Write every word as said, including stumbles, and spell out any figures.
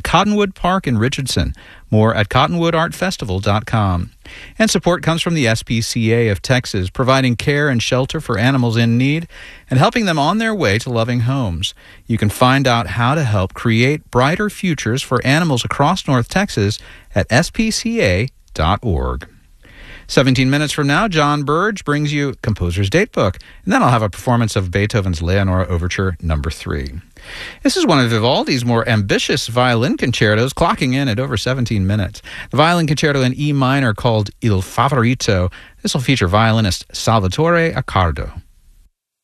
Cottonwood Park in Richardson. More at cottonwood art festival dot com. And support comes from the S P C A of Texas, providing care and shelter for animals in need and helping them on their way to loving homes. You can find out how to help create brighter futures for animals across North Texas at S P C A dot org. seventeen minutes from now, John Burge brings you Composer's Datebook, and then I'll have a performance of Beethoven's Leonore Overture Number three. This is one of Vivaldi's more ambitious violin concertos, clocking in at over seventeen minutes. The violin concerto in E minor called Il Favorito. This will feature violinist Salvatore Accardo.